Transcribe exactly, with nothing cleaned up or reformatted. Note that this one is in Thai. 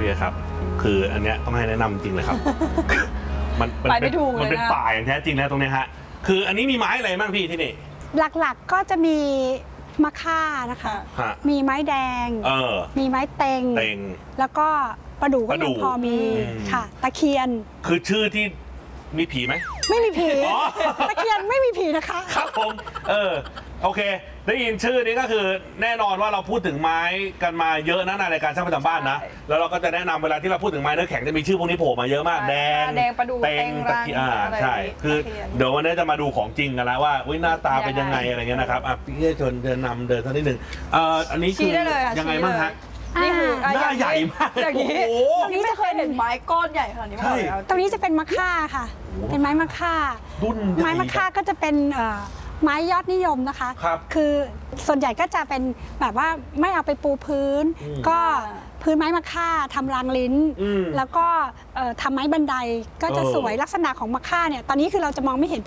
พี่ครับคืออันเนี้ยต้องให้แนะนำจริงเลยครับ มันไปไม่ถูกเลยนะมันเป็นป่าอย่างแท้จริงแล้วตรงนี้ฮะคืออันนี้มีไม้อะไรบ้างพี่ที่นี่หลักๆก็จะมีมะค่านะคะมีไม้แดงเออมีไม้เต็งเต็งแล้วก็ประดู่ก็ยังพอมีค่ะตะเคียนคือชื่อที่มีผีไหมไม่มีผีตะเคียนไม่มีผีนะคะครับผมเออโอเคได้ยินชื่อนี้ก็คือแน่นอนว่าเราพูดถึงไม้กันมาเยอะนะในรายการช่างประจำบ้านนะแล้วเราก็จะแนะนำเวลาที่เราพูดถึงไม้เนื้อแข็งจะมีชื่อพวกนี้โผล่มาเยอะมากแดงแดงประดู่เต็งตะเคียนอ่าใช่คือเดี๋ยววันนี้จะมาดูของจริงกันแล้วว่าหน้าตาเป็นยังไงอะไรเงี้ยนะครับอ่ะพี่เชิญเดินนำเดินสักนิดหนึ่งเอ่ออันนี้คือยังไงบ้างฮะนี่คือหน้าใหญ่มากอย่างนี้ตรงนี้ไม่เคยเห็นไม้ก้อนใหญ่ขนาดนี้มาก่อนตรงนี้จะเป็นมะค่าค่ะเป็นไม้มะค่าไม้มะค่าก็จะเป็นไม้ยอดนิยมนะคะคือส่วนใหญ่ก็จะเป็นแบบว่าไม่เอาไปปูพื้นก็พื้นไม้มะค่าทำรางลิ้นแล้วก็ทำไม้บันไดก็จะสวยลักษณะของมะค่าเนี่ยตอนนี้คือเราจะมองไม่เห็น